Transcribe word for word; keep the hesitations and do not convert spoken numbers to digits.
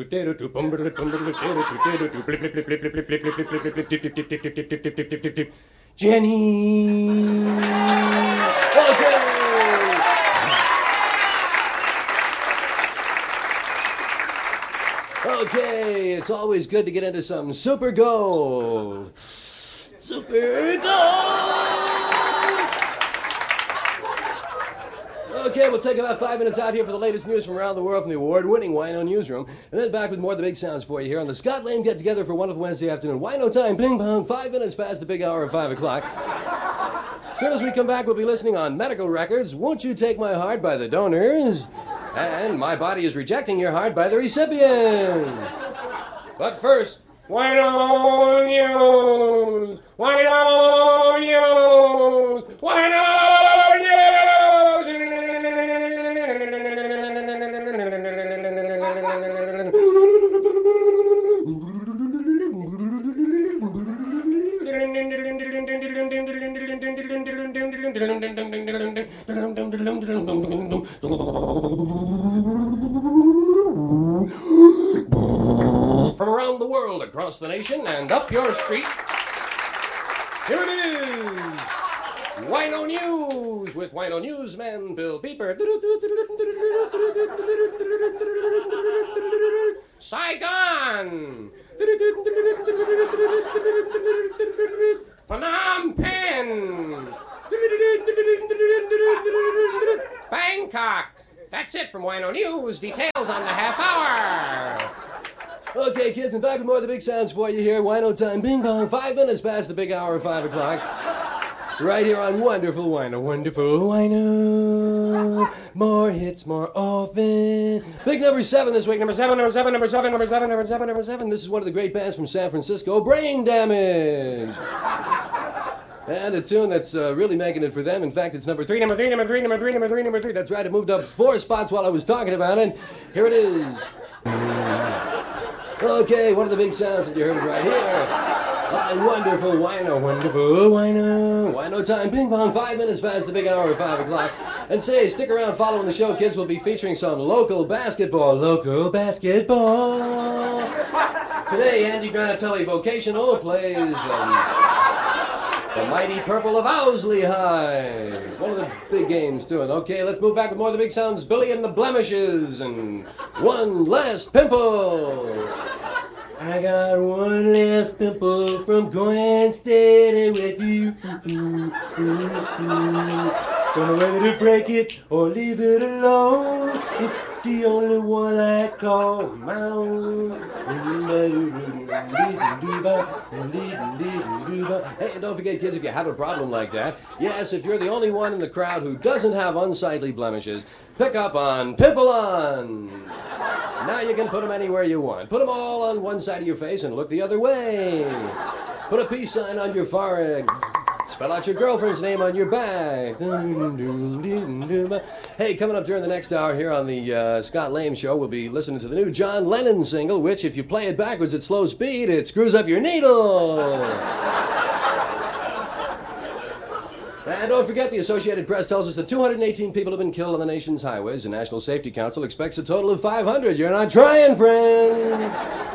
Jenny. Okay. Okay, it's always good to get into some Super Gold. Super Gold! Okay, we'll take about five minutes out here for the latest news from around the world from the award-winning Wino Newsroom, and then back with more of the big sounds for you here on the Scott Lane Get-Together for wonderful Wednesday afternoon. Wino time, ping-pong, five minutes past the big hour of five o'clock. As soon as we come back, we'll be listening on Medical Records, Won't You Take My Heart by the donors, and My Body is Rejecting Your Heart by the recipients. But first, Wino News! Wino News! Wino News! From around the world, across the nation, and up your street, here it is, Wino News, with Wino Newsman Bill Pieper. Saigon, Phnom Penh, Bangkok. That's it from Wino News. Details on the half hour. Okay, kids, and back with more of the big sounds for you here. Wino time, bing bong, five minutes past the big hour of five o'clock. Right here on Wonderful Wino, Wonderful Wino. More hits more often. Big number seven this week. Number seven, number seven, number seven, number seven, number seven, number seven. This is one of the great bands from San Francisco, Brain Damage. And a tune that's uh, really making it for them. In fact, it's number three, number three, number three, number three, number three, number three. That's right, it moved up four spots while I was talking about it. Here it is. Okay, one of the big sounds that you heard right here. On Wonderful Wino, Wonderful Wino. Wino time, ping pong, five minutes past the big hour of five o'clock. And say, stick around following the show, kids. We'll be featuring some local basketball. Local basketball. Today, Andy Granatelli Vocational plays um, the Mighty Purple of Owsley High. One of the big games, too. And okay, let's move back with more of the big sounds. Billy and the Blemishes and One Last Pimple. I got one last pimple from going steady with you. Ooh, ooh, ooh. Don't know whether to break it or leave it alone. It's the only one I call my own. Hey, and don't forget, kids, if you have a problem like that, yes, if you're the only one in the crowd who doesn't have unsightly blemishes, pick up on Pimple On. Now you can put them anywhere you want. Put them all on one side of your face and look the other way. Put a peace sign on your forehead. Spell out your girlfriend's name on your back. Hey, coming up during the next hour here on the uh, Scott Lane Show, we'll be listening to the new John Lennon single, which, if you play it backwards at slow speed, it screws up your needle. And don't forget, the Associated Press tells us that two hundred eighteen people have been killed on the nation's highways. The National Safety Council expects a total of five hundred. You're not trying, friends.